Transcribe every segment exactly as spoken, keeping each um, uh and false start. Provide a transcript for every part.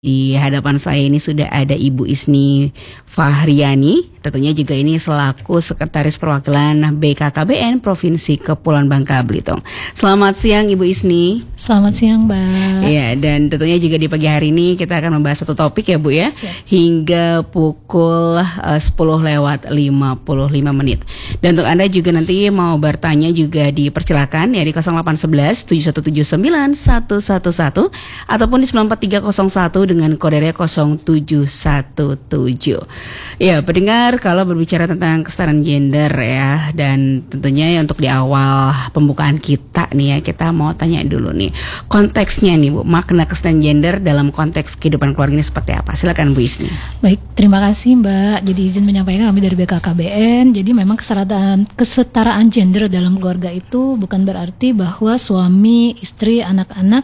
Di hadapan saya ini sudah ada Ibu Isni Fahriani, tentunya juga ini selaku Sekretaris Perwakilan B K K B N Provinsi Kepulauan Bangka Belitung. Selamat siang Ibu Isni. Selamat siang Mbak. Iya, dan tentunya juga di pagi hari ini kita akan membahas satu topik ya Bu ya. Siap. Hingga pukul uh, sepuluh lewat lima puluh lima menit. Dan untuk Anda juga nanti mau bertanya juga dipersilakan ya di nol delapan satu satu tujuh satu tujuh sembilan satu satu satu ataupun di sembilan empat tiga nol satu dengan kode nol tujuh satu tujuh. Ya, pendengar, kalau berbicara tentang kesetaraan gender ya, dan tentunya ya untuk di awal pembukaan kita nih ya, kita mau tanya dulu nih konteksnya nih Bu, makna kesetaraan gender dalam konteks kehidupan keluarga ini seperti apa? Silakan Bu Isni. Baik, terima kasih Mbak. Jadi izin menyampaikan kami dari B K K B N. Jadi memang kesetaraan kesetaraan gender dalam keluarga itu bukan berarti bahwa suami, istri, anak-anak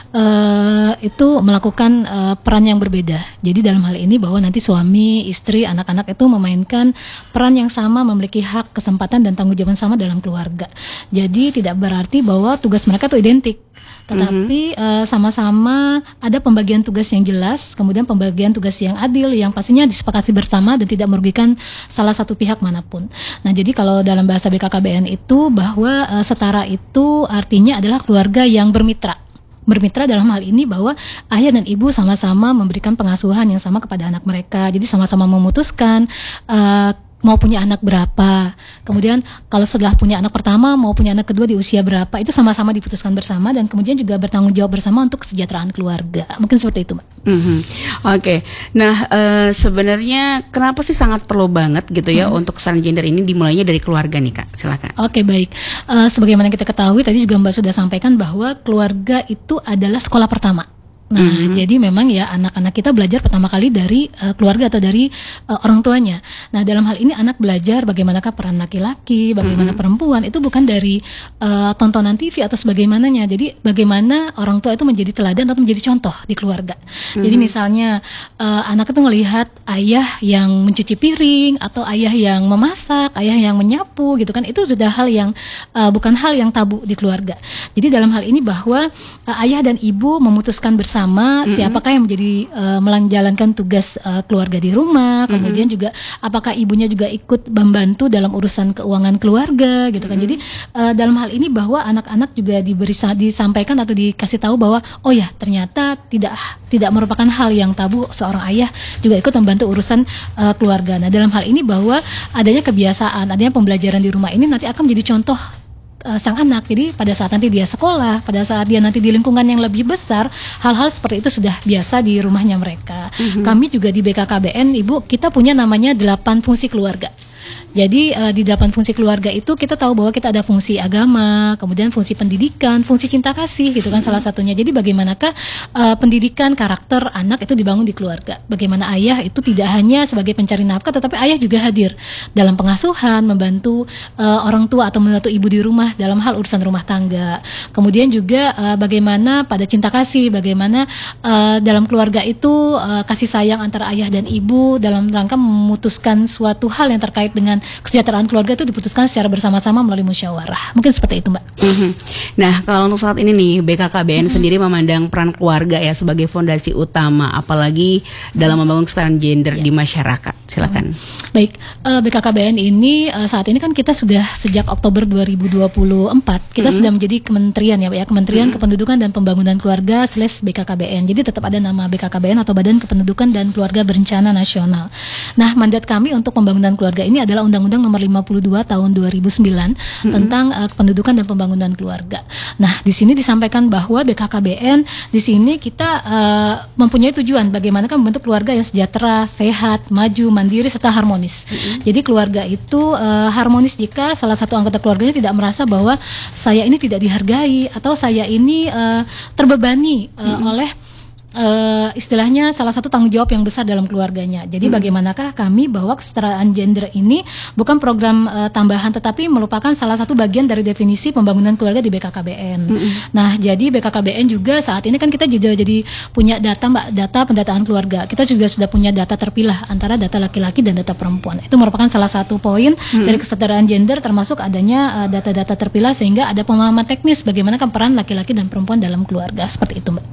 uh, itu melakukan uh, peran yang berbeda. Jadi dalam hal ini bahwa nanti suami, istri, anak-anak itu memainkan peran yang sama, memiliki hak, kesempatan dan tanggung jawab yang sama dalam keluarga. Jadi tidak berarti bahwa tugas mereka itu identik. Tetapi mm-hmm. uh, sama-sama ada pembagian tugas yang jelas, kemudian pembagian tugas yang adil, yang pastinya disepakati bersama dan tidak merugikan salah satu pihak manapun. Nah, jadi kalau dalam bahasa B K K B N itu bahwa uh, setara itu artinya adalah keluarga yang bermitra. Bermitra dalam hal ini bahwa ayah dan ibu sama-sama memberikan pengasuhan yang sama kepada anak mereka. Jadi sama-sama memutuskan uh, mau punya anak berapa. Kemudian kalau setelah punya anak pertama mau punya anak kedua di usia berapa, itu sama-sama diputuskan bersama dan kemudian juga bertanggung jawab bersama untuk kesejahteraan keluarga. Mungkin seperti itu, Mbak. Mm-hmm. Oke, okay. Nah uh, sebenarnya kenapa sih sangat perlu banget gitu ya mm-hmm. untuk kesetaraan gender ini dimulainya dari keluarga nih Kak, silakan. Oke, okay, baik. Uh, sebagaimana kita ketahui tadi juga Mbak sudah sampaikan bahwa keluarga itu adalah sekolah pertama. Nah, mm-hmm. jadi memang ya anak-anak kita belajar pertama kali dari uh, keluarga atau dari uh, orang tuanya. Nah, dalam hal ini anak belajar bagaimanakah peran laki-laki, bagaimana mm-hmm. perempuan, itu bukan dari uh, tontonan T V atau sebagaimananya. Jadi bagaimana orang tua itu menjadi teladan atau menjadi contoh di keluarga. Mm-hmm. Jadi misalnya uh, anak itu melihat ayah yang mencuci piring atau ayah yang memasak, ayah yang menyapu gitu kan, itu sudah hal yang uh, bukan hal yang tabu di keluarga. Jadi dalam hal ini bahwa uh, ayah dan ibu memutuskan bersama sama mm-hmm. siapakah yang menjadi uh, menjalankan tugas uh, keluarga di rumah, kemudian mm-hmm. juga apakah ibunya juga ikut membantu dalam urusan keuangan keluarga gitu kan. Mm-hmm. Jadi uh, dalam hal ini bahwa anak-anak juga diberi disampaikan atau dikasih tahu bahwa oh ya ternyata tidak tidak merupakan hal yang tabu seorang ayah juga ikut membantu urusan uh, keluarga. Nah, dalam hal ini bahwa adanya kebiasaan, adanya pembelajaran di rumah ini nanti akan menjadi contoh sang anak. Jadi pada saat nanti dia sekolah, pada saat dia nanti di lingkungan yang lebih besar, hal-hal seperti itu sudah biasa di rumahnya mereka. Mm-hmm. Kami juga di B K K B N, Ibu, kita punya namanya delapan fungsi keluarga. Jadi uh, di delapan fungsi keluarga itu kita tahu bahwa kita ada fungsi agama, kemudian fungsi pendidikan, fungsi cinta kasih gitu kan salah satunya. Jadi bagaimanakah uh, pendidikan karakter anak itu dibangun di keluarga. Bagaimana ayah itu tidak hanya sebagai pencari nafkah, tetapi ayah juga hadir dalam pengasuhan, membantu uh, orang tua atau membantu ibu di rumah dalam hal urusan rumah tangga. Kemudian juga uh, bagaimana pada cinta kasih, bagaimana uh, dalam keluarga itu uh, kasih sayang antara ayah dan ibu dalam rangka memutuskan suatu hal yang terkait dengan kesejahteraan keluarga itu diputuskan secara bersama-sama melalui musyawarah. Mungkin seperti itu, Mbak. Mm-hmm. Nah, kalau untuk saat ini nih B K K B N mm-hmm. sendiri memandang peran keluarga ya sebagai fondasi utama, apalagi dalam membangun kesetaraan gender yeah. di masyarakat. Silakan. Mm-hmm. Baik, uh, B K K B N ini uh, saat ini kan kita sudah sejak Oktober dua ribu dua puluh empat kita mm-hmm. sudah menjadi kementerian ya, Pak ya, Kementerian mm-hmm. Kependudukan dan Pembangunan Keluarga slash B K K B N. Jadi tetap ada nama B K K B N atau Badan Kependudukan dan Keluarga Berencana Nasional. Nah, mandat kami untuk pembangunan keluarga ini adalah Undang-Undang Nomor lima puluh dua Tahun dua ribu sembilan mm-hmm. tentang uh, kependudukan dan pembangunan keluarga. Nah, di sini disampaikan bahwa B K K B N di sini kita uh, mempunyai tujuan bagaimana kan membentuk keluarga yang sejahtera, sehat, maju, mandiri serta harmonis. Mm-hmm. Jadi keluarga itu uh, harmonis jika salah satu anggota keluarganya tidak merasa bahwa saya ini tidak dihargai atau saya ini uh, terbebani uh, mm-hmm. oleh Uh, istilahnya salah satu tanggung jawab yang besar dalam keluarganya. Jadi hmm. bagaimanakah kami bahwa kesetaraan gender ini bukan program uh, tambahan tetapi merupakan salah satu bagian dari definisi pembangunan keluarga di B K K B N. Hmm. Nah, jadi B K K B N juga saat ini kan kita juga jadi punya data Mbak, data pendataan keluarga. Kita juga sudah punya data terpilah antara data laki-laki dan data perempuan. Itu merupakan salah satu poin hmm. dari kesetaraan gender, termasuk adanya uh, data-data terpilah sehingga ada pemahaman teknis bagaimana peran laki-laki dan perempuan dalam keluarga. Seperti itu, Mbak.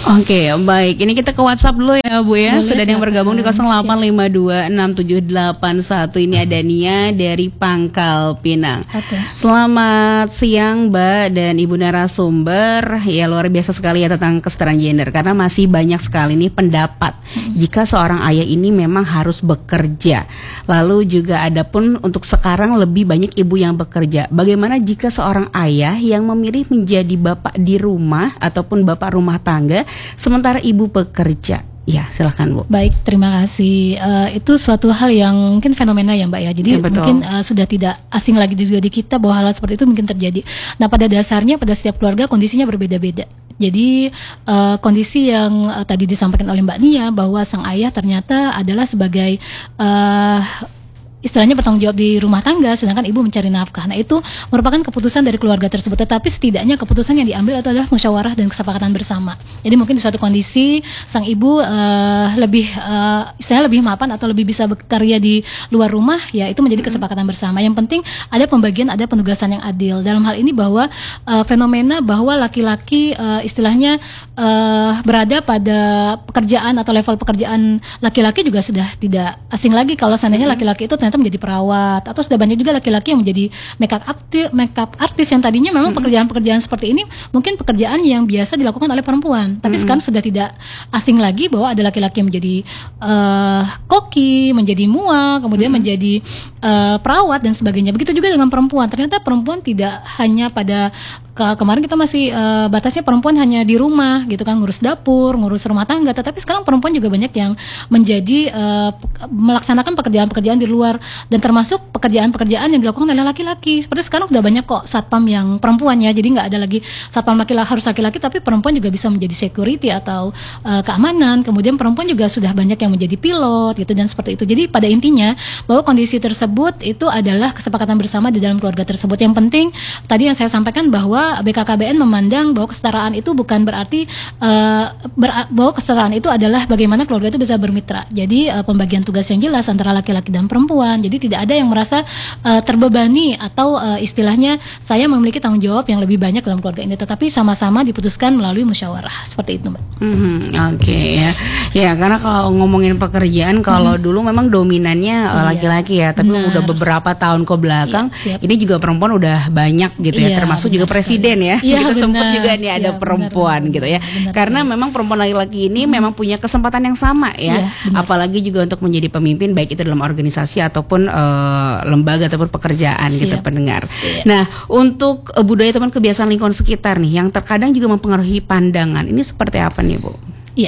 Oke, baik. Ini kita ke WhatsApp dulu ya, Bu ya. Boleh, Sudah ada yang bergabung di nol delapan lima dua enam tujuh delapan satu. Ini ada Nia dari Pangkal Pinang. Oke. Selamat siang, Mbak dan Ibu narasumber. Ya, luar biasa sekali ya tentang kesetaraan gender, karena masih banyak sekali nih pendapat hmm. jika seorang ayah ini memang harus bekerja. Lalu juga ada pun untuk sekarang lebih banyak ibu yang bekerja. Bagaimana jika seorang ayah yang memilih menjadi bapak di rumah ataupun bapak rumah tangga sementara ibu bekerja? Ya, silahkan Bu. Baik, terima kasih. Uh, itu suatu hal yang mungkin fenomena ya Mbak ya. Jadi ya, mungkin uh, sudah tidak asing lagi juga di kita bahwa hal seperti itu mungkin terjadi. Nah, pada dasarnya pada setiap keluarga kondisinya berbeda-beda. Jadi uh, kondisi yang uh, tadi disampaikan oleh Mbak Nia bahwa sang ayah ternyata adalah sebagai uh, istilahnya bertanggung jawab di rumah tangga, sedangkan ibu mencari nafkah. Nah, itu merupakan keputusan dari keluarga tersebut. Tetapi setidaknya keputusan yang diambil itu adalah musyawarah dan kesepakatan bersama. Jadi mungkin di suatu kondisi sang ibu uh, lebih uh, istilahnya lebih mapan atau lebih bisa bekerja di luar rumah, ya itu menjadi kesepakatan bersama. Yang penting ada pembagian, ada penugasan yang adil. Dalam hal ini bahwa uh, fenomena bahwa laki-laki uh, istilahnya uh, berada pada pekerjaan atau level pekerjaan laki-laki juga sudah tidak asing lagi kalau seandainya laki-laki itu ternyata menjadi perawat, atau sudah banyak juga laki-laki yang menjadi makeup artis, makeup artis yang tadinya memang mm-hmm. pekerjaan-pekerjaan seperti ini mungkin pekerjaan yang biasa dilakukan oleh perempuan, tapi mm-hmm. sekarang sudah tidak asing lagi bahwa ada laki-laki yang menjadi uh, koki, menjadi muak, kemudian mm-hmm. menjadi uh, perawat dan sebagainya. Begitu juga dengan perempuan. Ternyata perempuan tidak hanya pada ke- kemarin kita masih uh, batasnya perempuan hanya di rumah gitu kan, ngurus dapur, ngurus rumah tangga, tetapi sekarang perempuan juga banyak yang menjadi uh, melaksanakan pekerjaan-pekerjaan di luar, dan termasuk pekerjaan-pekerjaan yang dilakukan oleh laki-laki. Seperti sekarang udah banyak kok satpam yang perempuan ya, jadi nggak ada lagi satpam laki-laki harus laki-laki, tapi perempuan juga bisa menjadi security atau uh, keamanan. Kemudian perempuan juga sudah banyak yang menjadi pilot gitu dan seperti itu. Jadi pada intinya bahwa kondisi tersebut itu adalah kesepakatan bersama di dalam keluarga tersebut. Yang penting tadi yang saya sampaikan bahwa B K K B N memandang bahwa kesetaraan itu bukan berarti uh, ber- bahwa kesetaraan itu adalah bagaimana keluarga itu bisa bermitra. Jadi uh, pembagian tugas yang jelas antara laki-laki dan perempuan. Jadi tidak ada yang merasa uh, terbebani atau uh, istilahnya saya memiliki tanggung jawab yang lebih banyak dalam keluarga ini, tetapi sama-sama diputuskan melalui musyawarah seperti itu Mbak. Mm-hmm, Oke okay, ya, ya karena kalau ngomongin pekerjaan kalau mm-hmm. dulu memang dominannya uh, laki-laki ya, tapi benar. Udah beberapa tahun ke belakang iya, ini juga perempuan udah banyak gitu ya, iya, termasuk juga presiden sekali. Ya, iya, kita sempat juga nih ada iya, perempuan benar, gitu ya, benar, karena benar. Memang perempuan laki-laki ini hmm. memang punya kesempatan yang sama ya, iya, apalagi juga untuk menjadi pemimpin baik itu dalam organisasi atau ataupun uh, lembaga ataupun pekerjaan. Siap. Gitu pendengar. Iya. Nah, untuk uh, budaya teman kebiasaan lingkungan sekitar nih yang terkadang juga mempengaruhi pandangan. Ini seperti apa nih, Bu? Iya,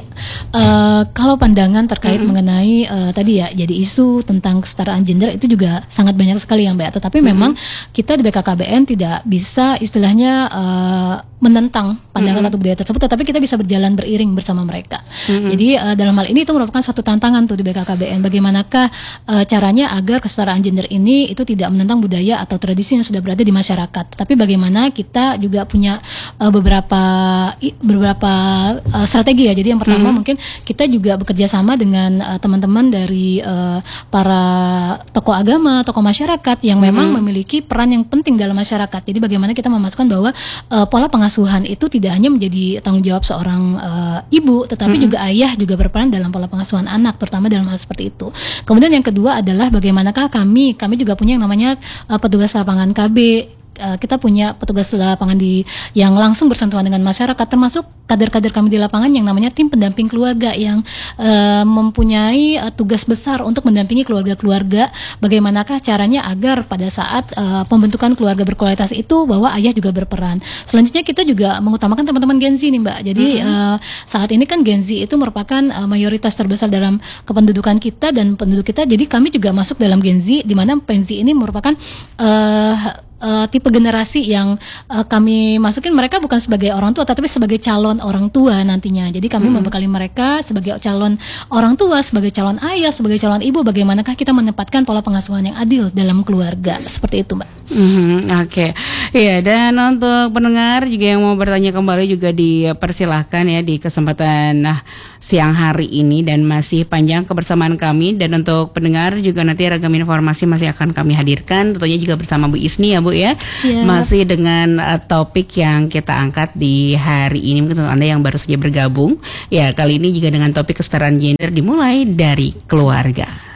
uh, kalau pandangan terkait mm-hmm. mengenai uh, tadi ya, jadi isu tentang kesetaraan gender itu juga sangat banyak sekali ya Mbak. Tetapi mm-hmm. memang kita di B K K B N tidak bisa istilahnya uh, menentang pandangan mm-hmm. atau budaya tersebut, tetapi kita bisa berjalan beriring bersama mereka. Mm-hmm. Jadi uh, dalam hal ini itu merupakan satu tantangan tuh di B K K B N. Bagaimanakah uh, caranya agar kesetaraan gender ini itu tidak menentang budaya atau tradisi yang sudah berada di masyarakat. Tapi bagaimana kita juga punya uh, beberapa beberapa uh, strategi ya. Jadi yang pertama hmm. mungkin kita juga bekerja sama dengan uh, teman-teman dari uh, para tokoh agama, tokoh masyarakat yang hmm. memang memiliki peran yang penting dalam masyarakat. Jadi bagaimana kita memasukkan bahwa uh, pola pengasuhan itu tidak hanya menjadi tanggung jawab seorang uh, ibu, tetapi hmm. juga ayah juga berperan dalam pola pengasuhan anak, terutama dalam hal seperti itu. Kemudian yang kedua adalah bagaimanakah kami, kami juga punya yang namanya uh, petugas lapangan K B. Uh, kita punya petugas lapangan di yang langsung bersentuhan dengan masyarakat, termasuk kader-kader kami di lapangan yang namanya tim pendamping keluarga yang uh, mempunyai uh, tugas besar untuk mendampingi keluarga-keluarga bagaimanakah caranya agar pada saat uh, pembentukan keluarga berkualitas itu bahwa ayah juga berperan. Selanjutnya kita juga mengutamakan teman-teman Gen Z nih Mbak. Jadi mm-hmm. uh, saat ini kan Gen Z itu merupakan uh, mayoritas terbesar dalam kependudukan kita dan penduduk kita. Jadi kami juga masuk dalam Gen Z, di mana Gen Z ini merupakan uh, Uh, tipe generasi yang uh, kami masukin mereka bukan sebagai orang tua tetapi sebagai calon orang tua nantinya. Jadi kami hmm. membekali mereka sebagai calon orang tua, sebagai calon ayah, sebagai calon ibu, bagaimanakah kita menempatkan pola pengasuhan yang adil dalam keluarga. Seperti itu Mbak. Mm-hmm, Oke, okay. Ya, dan untuk pendengar juga yang mau bertanya kembali juga dipersilahkan ya di kesempatan nah, siang hari ini dan masih panjang kebersamaan kami. Dan untuk pendengar juga nanti ragam informasi masih akan kami hadirkan, tentunya juga bersama Bu Isni ya Bu Bu ya. Siap. Masih dengan uh, topik yang kita angkat di hari ini, mungkin untuk Anda yang baru saja bergabung. Ya, kali ini juga dengan topik kesetaraan gender dimulai dari keluarga.